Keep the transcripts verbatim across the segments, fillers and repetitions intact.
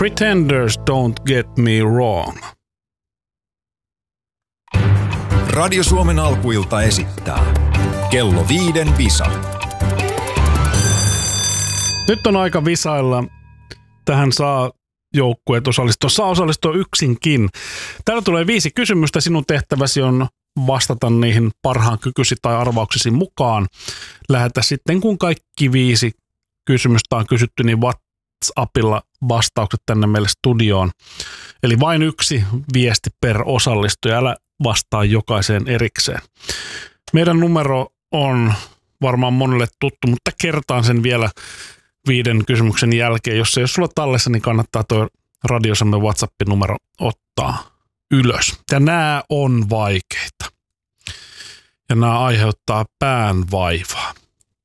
Pretenders Don't Get Me Wrong. Radio Suomen alkuilta esittää Kello viiden visa. Nyt on aika visailla. Tähän saa joukkueet osallistua. Saa osallistua yksinkin. Täällä tulee viisi kysymystä. Sinun tehtäväsi on vastata niihin parhaan kykysi tai arvauksesi mukaan. Lähetä sitten, kun kaikki viisi kysymystä on kysytty, niin WhatsAppilla vastaukset tänne meille studioon. Eli vain yksi viesti per osallistuja. Älä vastaa jokaiseen erikseen. Meidän numero on varmaan monelle tuttu, mutta kertaan sen vielä viiden kysymyksen jälkeen. Jos se ei ole sulla tallessa, niin kannattaa tuo radiosamme WhatsApp-numero ottaa ylös. Ja nämä on vaikeita. Ja nämä aiheuttaa päänvaivaa.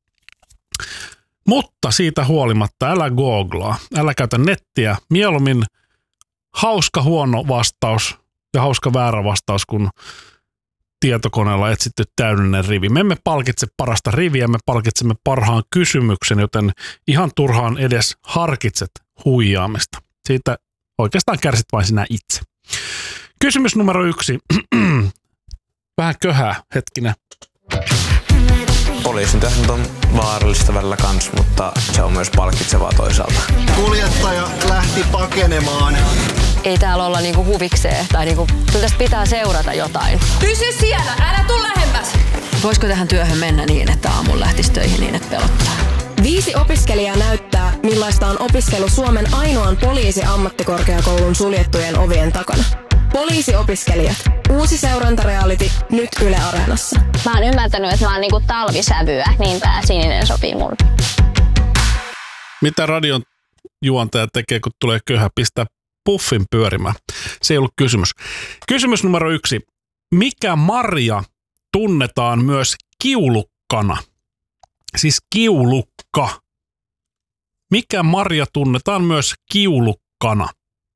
Mutta siitä huolimatta älä googlaa, älä käytä nettiä. Mieluummin hauska huono vastaus ja hauska väärä vastaus, kun tietokoneella etsitty täydellinen rivi. Me emme palkitse parasta riviä, me palkitsemme parhaan kysymyksen, joten ihan turhaan edes harkitset huijaamista. Siitä oikeastaan kärsit vain sinä itse. Kysymys numero yksi. Vähän köhää, hetkinen. Poliisin työhön on vaarallista välillä kans, mutta se on myös palkitsevaa toisaalta. Kuljettaja lähti pakenemaan. Ei täällä olla niinku huvikseen tai niinku, tästä pitää seurata jotain. Pysy siellä, älä tuu lähemmäs! Voisiko tähän työhön mennä niin, että aamulla lähtisi töihin niin, että pelottaa? Viisi opiskelijaa näyttää, millaista on opiskelu Suomen ainoan poliisiammattikorkeakoulun suljettujen ovien takana. Poliisiopiskelijat. Uusi seurantareality nyt Yle Areenassa. Mä oon ymmärtänyt, että mä oon niinku talvisävyä, niin tää sininen sopii mulle. Mitä radion juontaja tekee, kun tulee köyhä? Pistää puffin pyörimään. Se ei ollut kysymys. Kysymys numero yksi. Mikä marja tunnetaan myös kiulukkana? Siis kiulukka. Mikä marja tunnetaan myös kiulukkana?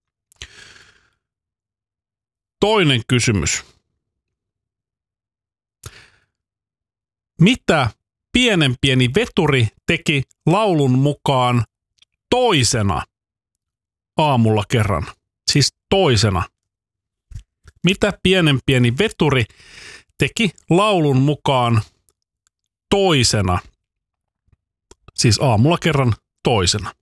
Toinen kysymys. Mitä pienen pieni veturi teki laulun mukaan toisena aamulla kerran? Siis toisena. Mitä pienen pieni veturi teki laulun mukaan toisena? Siis aamulla kerran toisena.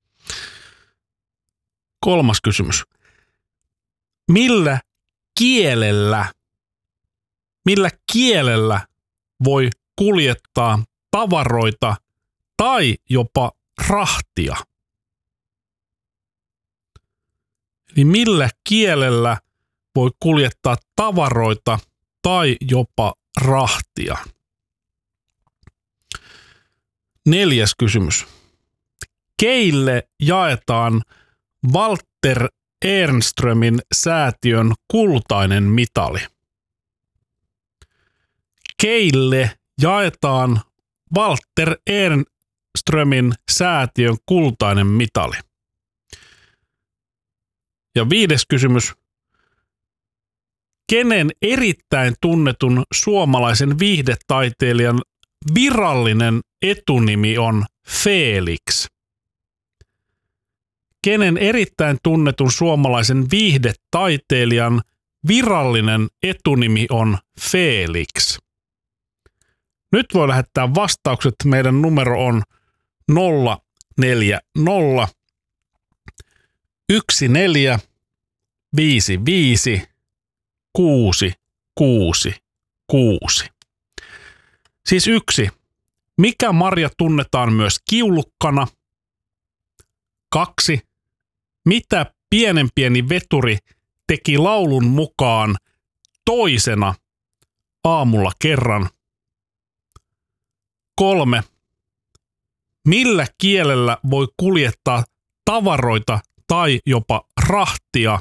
Kolmas kysymys. Millä kielellä, millä kielellä voi kuljettaa tavaroita tai jopa rahtia? Eli millä kielellä voi kuljettaa tavaroita tai jopa rahtia? Neljäs kysymys. Keille jaetaan Walter Ehrenströmin säätiön kultainen mitali? Keille jaetaan Walter Ehrenströmin säätiön kultainen mitali? Ja viides kysymys. Kenen erittäin tunnetun suomalaisen viihdetaiteilijan virallinen etunimi on Felix? Kenen erittäin tunnetun suomalaisen viihdetaiteilijan virallinen etunimi on Felix? Nyt voi lähettää vastaukset. Meidän numero on nolla neljä nolla yksi neljä viisi viisi kuusi kuusi kuusi. Siis yksi. Mikä marja tunnetaan myös kiulukkana? Kaksi. Mitä pienen pieni veturi teki laulun mukaan toisena aamulla kerran? Kolme. Millä kielellä voi kuljettaa tavaroita tai jopa rahtia?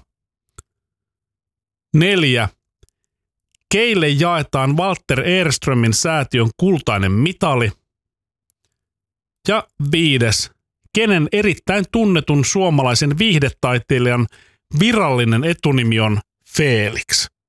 Neljä. Keille jaetaan Walter Ehrenströmin säätiön kultainen mitali? Ja viides. Kenen erittäin tunnetun suomalaisen viihdetaiteilijan virallinen etunimi on Felix?